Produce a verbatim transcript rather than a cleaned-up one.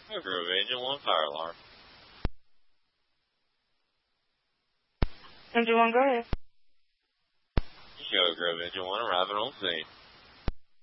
Sugar Grove Engine one fire alarm. Engine one, go ahead. Sugar Grove Engine one arriving on scene.